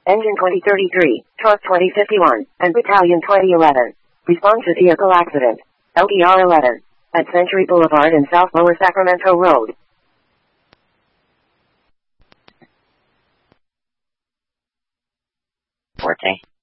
Engine 2033, Truck 2051, and Battalion 2011. Response to vehicle accident. LDR 11. At Century Boulevard and South Lower Sacramento Road. Forte.